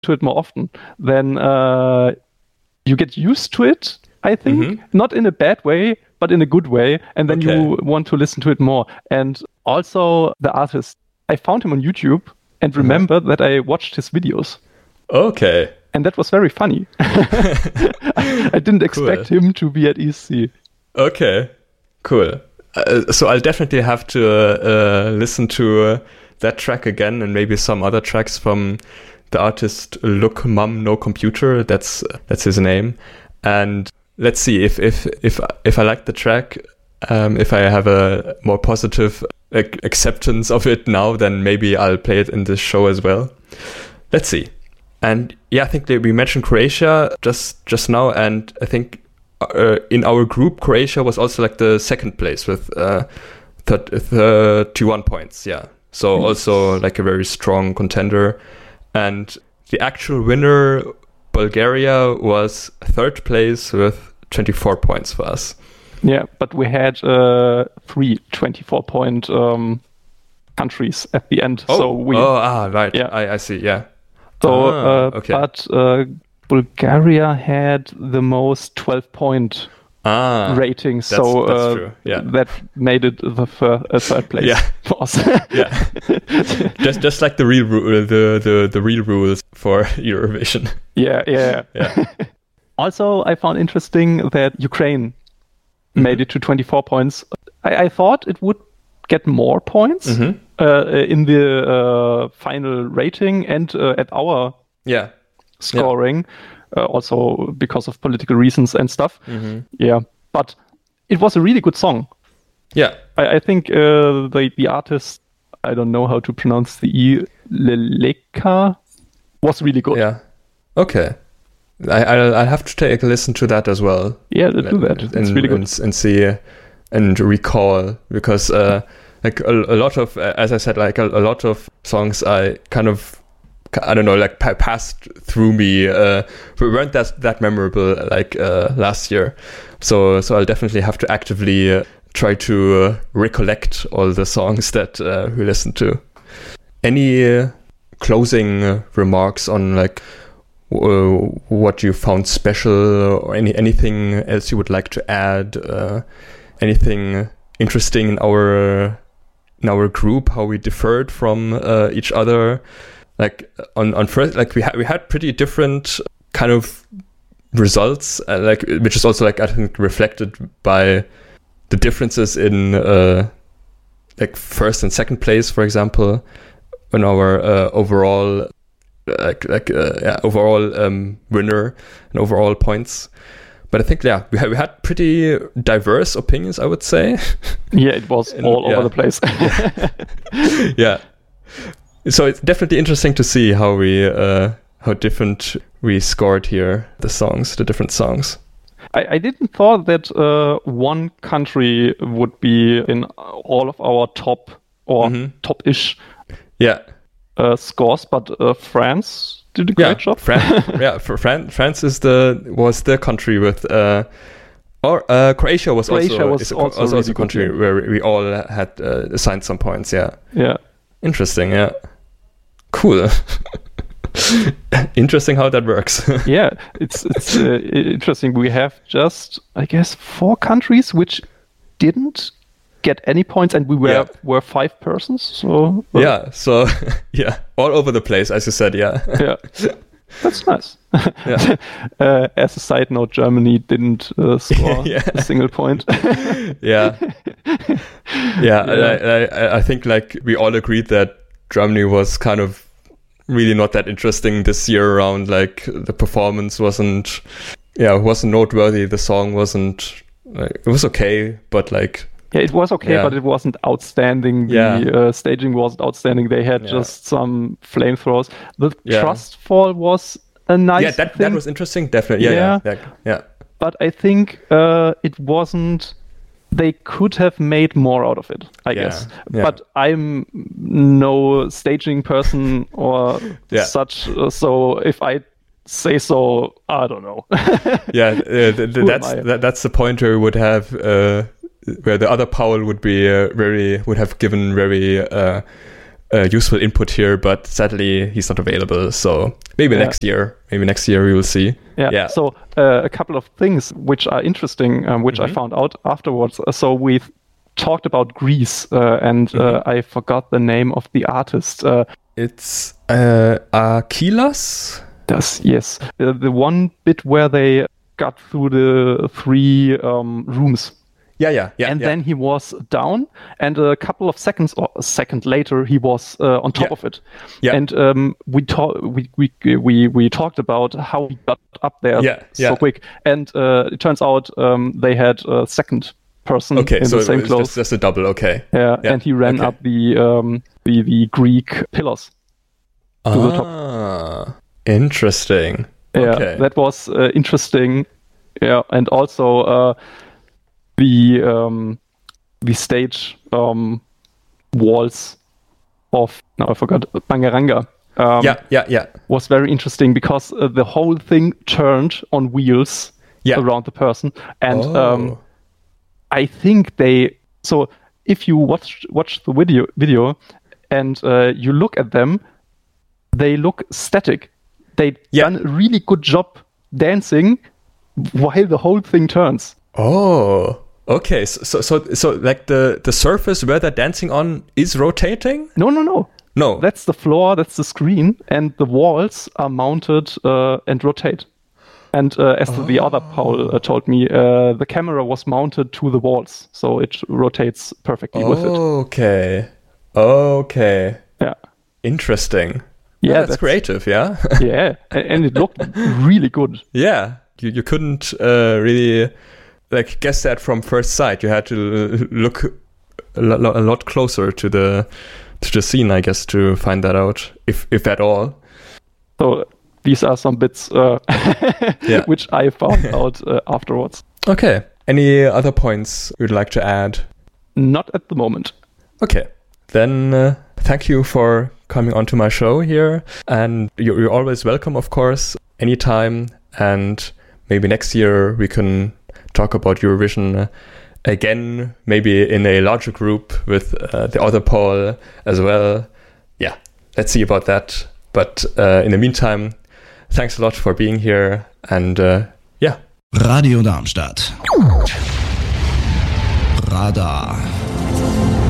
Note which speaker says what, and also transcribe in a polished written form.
Speaker 1: to it more often, then you get used to it, I think. Not in a bad way, but in a good way. And then you want to listen to it more. And also the artist, I found him on YouTube and remember that I watched his videos.
Speaker 2: Okay.
Speaker 1: And that was very funny. I didn't expect him to be at ESC.
Speaker 2: Okay, cool. So I'll definitely have to listen to that track again and maybe some other tracks from the artist Look Mum No Computer. That's his name. And let's see if I like the track, if I have a more positive acceptance of it now, then maybe I'll play it in this show as well. Let's see. And yeah, I think that we mentioned Croatia just now, and I think in our group, Croatia was also like the second place with 31 points. Yeah, so also like a very strong contender. And the actual winner, Bulgaria, was third place with 24 points for us.
Speaker 1: Yeah, but we had 3 24-point countries at the end.
Speaker 2: Right. Yeah, I see. Yeah.
Speaker 1: So,
Speaker 2: okay.
Speaker 1: But Bulgaria had the most 12-point rating,
Speaker 2: that's true. Yeah.
Speaker 1: That made it the third place for us.
Speaker 2: Yeah, just like the real the real rules for Eurovision.
Speaker 1: Yeah. Also, I found interesting that Ukraine made it to 24 points. I thought it would get more points in the final rating and at our scoring, also because of political reasons and stuff. Yeah, but it was a really good song.
Speaker 2: Yeah,
Speaker 1: I think the artist, I don't know how to pronounce the E, Leleka, was really good.
Speaker 2: Yeah. Okay. I'll have to take a listen to that as well.
Speaker 1: Yeah, do that. It's really good.
Speaker 2: And see and recall, because like a lot of, as I said, like a lot of songs I kind of, I don't know, like passed through me, weren't that memorable like last year. So I'll definitely have to actively try to recollect all the songs that we listened to. Any closing remarks on like what you found special, or anything else you would like to add? Anything interesting in our group? How we differed from each other? Like on first, like we had pretty different kind of results, like, which is also like I think reflected by the differences in like first and second place, for example, in our overall overall winner and overall points. But I think we had pretty diverse opinions, I would say.
Speaker 1: Yeah, it was all over the place.
Speaker 2: Yeah. So it's definitely interesting to see how different we scored here, the different songs.
Speaker 1: I didn't thought that one country would be in all of our top or top-ish scores, but France did a great job.
Speaker 2: France was the country with Croatia was also a country where we all had assigned some points. Yeah. Interesting. Yeah. Cool. Interesting how that works.
Speaker 1: Yeah, it's interesting. We have just, I guess, 4 countries which didn't get any points, and we were 5 persons. So
Speaker 2: all over the place, as you said. Yeah.
Speaker 1: That's nice. Yeah. As a side note, Germany didn't score a single point.
Speaker 2: I think like we all agreed that Germany was kind of really not that interesting this year around. Like the performance wasn't noteworthy. The song wasn't, it was okay, but like.
Speaker 1: Yeah, it was okay, but it wasn't outstanding. The staging wasn't outstanding. They had just some flamethrowers. The Trust Fall was a nice thing.
Speaker 2: That was interesting, definitely. Yeah.
Speaker 1: But I think it wasn't. They could have made more out of it, I guess. Yeah. But I'm no staging person or such. So if I say so, I don't know.
Speaker 2: That's the point where we would have. Where the other Paul would have given very useful input here, but sadly he's not available. So maybe next year we will see.
Speaker 1: Yeah. So a couple of things which are interesting, which I found out afterwards. So we talked about Greece, and I forgot the name of the artist.
Speaker 2: It's Aquilas.
Speaker 1: Yes, the one bit where they got through the 3 rooms.
Speaker 2: Yeah.
Speaker 1: Then he was down, and a couple of seconds or a second later, he was on top of it. Yeah. And we talked about how he got up there so quick. And it turns out they had a second person in the same clothes.
Speaker 2: Just a double. Okay.
Speaker 1: Yeah. And he ran up the Greek pillars to the top.
Speaker 2: Interesting.
Speaker 1: Yeah,
Speaker 2: okay.
Speaker 1: That was interesting. Yeah, and also the stage walls of I forgot Bangaranga. Was very interesting because the whole thing turned on wheels around the person, and I think so if you watch the video and you look at them, they look static. They done a really good job dancing while the whole thing turns.
Speaker 2: Oh, okay. So like the surface where they're dancing on is rotating?
Speaker 1: No. That's the floor. That's the screen, and the walls are mounted and rotate. And as the other Paul told me, the camera was mounted to the walls, so it rotates perfectly with it. Okay. Yeah. Interesting.
Speaker 2: Yeah, that's creative, yeah?
Speaker 1: Yeah, and it looked really good.
Speaker 2: Yeah, you couldn't really guess that from first sight. You had to look a lot closer to the scene, I guess, to find that out, if at all.
Speaker 1: So these are some bits which I found out afterwards.
Speaker 2: Okay. Any other points you'd like to add?
Speaker 1: Not at the moment.
Speaker 2: Okay. Then thank you for coming onto my show here, and you're always welcome, of course, anytime. And maybe next year we can talk about Eurovision again, maybe in a larger group with the other Paul as well. Yeah, let's see about that. But in the meantime, thanks a lot for being here, and
Speaker 3: Radio Darmstadt. Radar.